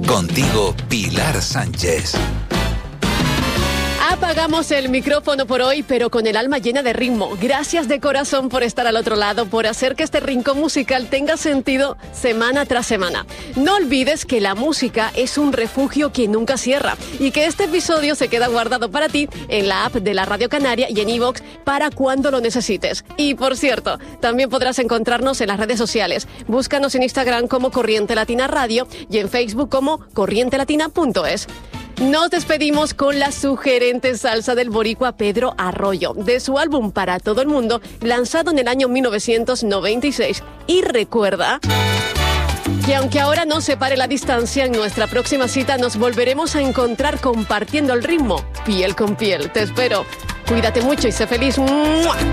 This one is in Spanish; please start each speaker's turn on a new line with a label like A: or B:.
A: Contigo, Pilar Sánchez.
B: Apagamos el micrófono por hoy, pero con el alma llena de ritmo. Gracias de corazón por estar al otro lado, por hacer que este rincón musical tenga sentido semana tras semana. No olvides que la música es un refugio que nunca cierra y que este episodio se queda guardado para ti en la app de la Radio Canaria y en iVoox para cuando lo necesites. Y por cierto, también podrás encontrarnos en las redes sociales. Búscanos en Instagram como Corriente Latina Radio y en Facebook como corrientelatina.es. Nos despedimos con la sugerente salsa del boricua Pedro Arroyo, de su álbum Para Todo el Mundo, lanzado en el año 1996. Y recuerda que aunque ahora nos separe la distancia, en nuestra próxima cita nos volveremos a encontrar compartiendo el ritmo, piel con piel. Te espero. Cuídate mucho y sé feliz. ¡Mua!